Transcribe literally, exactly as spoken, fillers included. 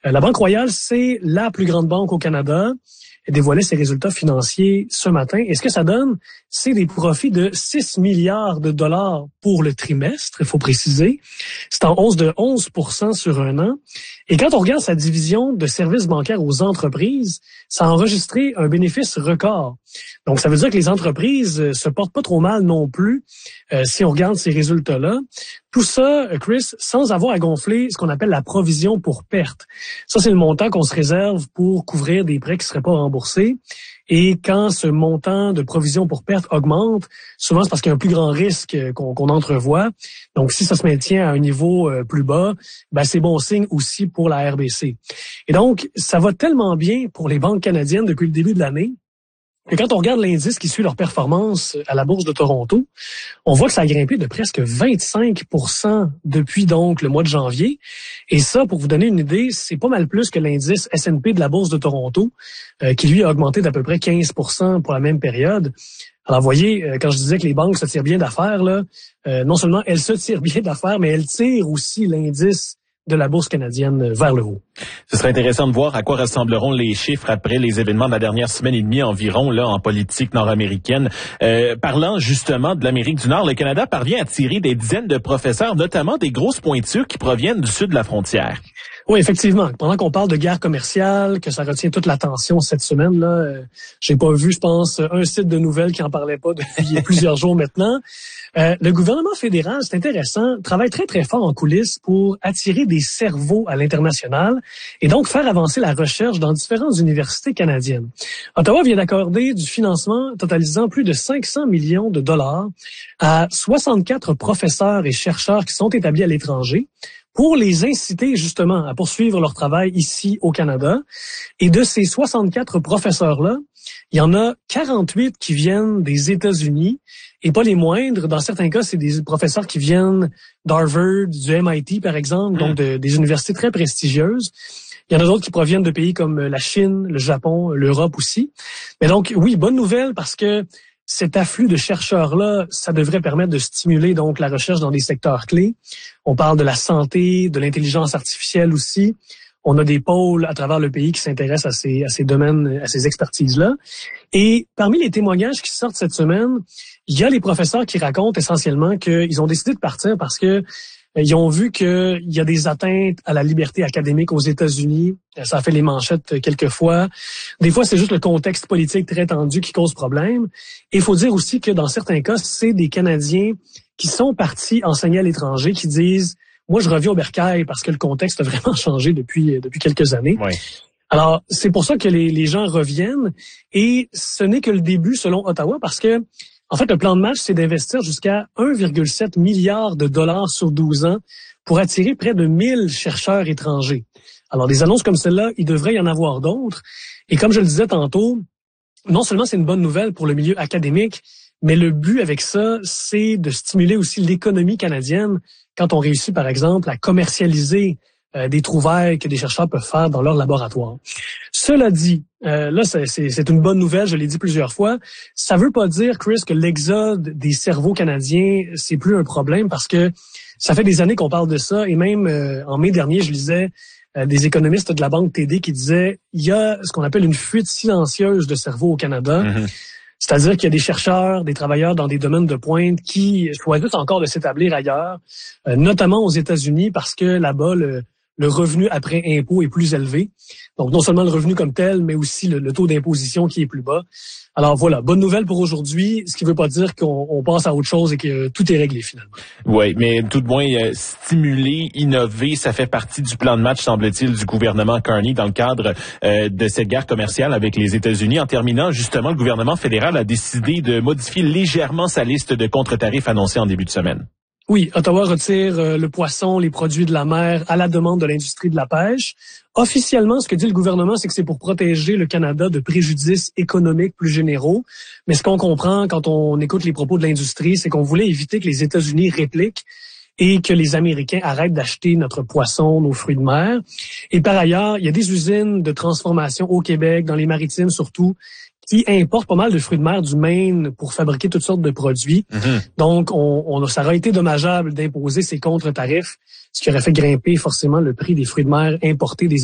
Euh, la Banque Royale, c'est la plus grande banque au Canada. Elle dévoilait ses résultats financiers ce matin. Et ce que ça donne, c'est des profits de six milliards de dollars pour le trimestre, il faut préciser. C'est en hausse de onze pour cent sur un an. Et quand on regarde sa division de services bancaires aux entreprises, ça a enregistré un bénéfice record. Donc, ça veut dire que les entreprises euh, se portent pas trop mal non plus euh, si on regarde ces résultats-là. Tout ça, Chris, sans avoir à gonfler ce qu'on appelle la provision pour perte. Ça, c'est le montant qu'on se réserve pour couvrir des prêts qui seraient pas remboursés. Et quand ce montant de provision pour perte augmente, souvent c'est parce qu'il y a un plus grand risque qu'on, qu'on entrevoit. Donc, si ça se maintient à un niveau euh, plus bas, ben, c'est bon signe aussi pour la R B C. Et donc, ça va tellement bien pour les banques canadiennes depuis le début de l'année. Et quand on regarde l'indice qui suit leur performance à la Bourse de Toronto, on voit que ça a grimpé de presque vingt-cinq pour cent depuis donc le mois de janvier. Et ça, pour vous donner une idée, c'est pas mal plus que l'indice S and P de la Bourse de Toronto, euh, qui lui a augmenté d'à peu près quinze pour cent pour la même période. Alors, vous voyez, euh, quand je disais que les banques se tirent bien d'affaires, là, euh, non seulement elles se tirent bien d'affaires, mais elles tirent aussi l'indice de la Bourse canadienne vers le haut. Ce serait intéressant de voir à quoi ressembleront les chiffres après les événements de la dernière semaine et demie environ là en politique nord-américaine. Euh, parlant justement de l'Amérique du Nord, le Canada parvient à tirer des dizaines de professeurs, notamment des grosses pointures qui proviennent du sud de la frontière. Oui, effectivement. Pendant qu'on parle de guerre commerciale, que ça retient toute l'attention cette semaine, là, euh, j'ai pas vu, je pense, un site de nouvelles qui en parlait pas depuis plusieurs jours maintenant. Euh, le gouvernement fédéral, c'est intéressant, travaille très, très fort en coulisses pour attirer des cerveaux à l'international et donc faire avancer la recherche dans différentes universités canadiennes. Ottawa vient d'accorder du financement totalisant plus de cinq cents millions de dollars à soixante-quatre professeurs et chercheurs qui sont établis à l'étranger pour les inciter justement à poursuivre leur travail ici au Canada. Et de ces soixante-quatre professeurs-là, il y en a quarante-huit qui viennent des États-Unis, et pas les moindres. Dans certains cas, c'est des professeurs qui viennent d'Harvard, du M I T par exemple, donc de, des universités très prestigieuses. Il y en a d'autres qui proviennent de pays comme la Chine, le Japon, l'Europe aussi. Mais donc, oui, bonne nouvelle parce que cet afflux de chercheurs-là, ça devrait permettre de stimuler donc la recherche dans des secteurs clés. On parle de la santé, de l'intelligence artificielle aussi. On a des pôles à travers le pays qui s'intéressent à ces, à ces domaines, à ces expertises-là. Et parmi les témoignages qui sortent cette semaine, il y a les professeurs qui racontent essentiellement qu'ils ont décidé de partir parce que ils ont vu qu'il y a des atteintes à la liberté académique aux États-Unis. Ça a fait les manchettes quelques fois. Des fois, c'est juste le contexte politique très tendu qui cause problème. Et il faut dire aussi que dans certains cas, c'est des Canadiens qui sont partis enseigner à l'étranger qui disent « Moi, je reviens au bercail parce que le contexte a vraiment changé depuis depuis quelques années. Oui. » Alors, c'est pour ça que les, les gens reviennent. Et ce n'est que le début selon Ottawa parce que en fait, le plan de match, c'est d'investir jusqu'à un virgule sept milliard de dollars sur douze ans pour attirer près de mille chercheurs étrangers. Alors, des annonces comme celle-là, il devrait y en avoir d'autres. Et comme je le disais tantôt, non seulement c'est une bonne nouvelle pour le milieu académique, mais le but avec ça, c'est de stimuler aussi l'économie canadienne quand on réussit, par exemple, à commercialiser euh, des trouvailles que des chercheurs peuvent faire dans leur laboratoire. Cela dit, euh, là, c'est, c'est, c'est une bonne nouvelle, je l'ai dit plusieurs fois. Ça veut pas dire, Chris, que l'exode des cerveaux canadiens, c'est plus un problème parce que ça fait des années qu'on parle de ça. Et même euh, en mai dernier, je lisais euh, des économistes de la Banque T D qui disaient il y a ce qu'on appelle une fuite silencieuse de cerveaux au Canada. Mm-hmm. C'est-à-dire qu'il y a des chercheurs, des travailleurs dans des domaines de pointe qui choisissent encore de s'établir ailleurs, euh, notamment aux États-Unis parce que là-bas, le le revenu après impôt est plus élevé. Donc, non seulement le revenu comme tel, mais aussi le, le taux d'imposition qui est plus bas. Alors voilà, bonne nouvelle pour aujourd'hui, ce qui ne veut pas dire qu'on on passe à autre chose et que tout est réglé finalement. Oui, mais tout de moins, euh, stimuler, innover, ça fait partie du plan de match, semble-t-il, du gouvernement Carney dans le cadre euh, de cette guerre commerciale avec les États-Unis. En terminant, justement, le gouvernement fédéral a décidé de modifier légèrement sa liste de contre-tarifs annoncés en début de semaine. Oui, Ottawa retire euh, le poisson, les produits de la mer à la demande de l'industrie de la pêche. Officiellement, ce que dit le gouvernement, c'est que c'est pour protéger le Canada de préjudices économiques plus généraux. Mais ce qu'on comprend quand on écoute les propos de l'industrie, c'est qu'on voulait éviter que les États-Unis répliquent et que les Américains arrêtent d'acheter notre poisson, nos fruits de mer. Et par ailleurs, il y a des usines de transformation au Québec, dans les maritimes surtout, qui importent pas mal de fruits de mer du Maine pour fabriquer toutes sortes de produits. Mm-hmm. Donc, on, on, ça aurait été dommageable d'imposer ces contre-tarifs, ce qui aurait fait grimper forcément le prix des fruits de mer importés des